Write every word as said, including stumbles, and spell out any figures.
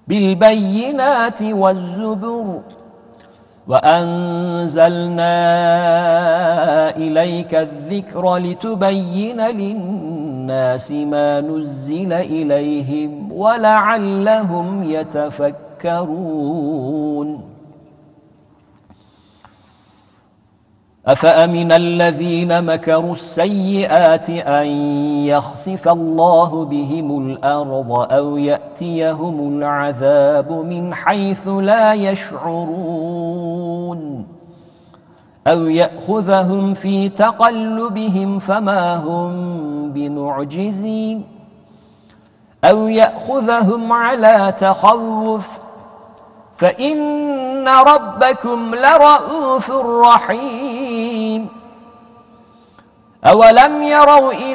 بالبينات والزبر وأنزلنا إليك الذكر لتبين للناس ما نزل إليهم ولعلهم يتفكرون أفأمن الذين مكروا السيئات أن يخسف الله بهم الأرض أو يأتيهم العذاب من حيث لا يشعرون أو يأخذهم في تقلبهم فما هم بمعجزين أو يأخذهم على تخوف فإن ربكم لرءوف رحيم أولم يروا إلى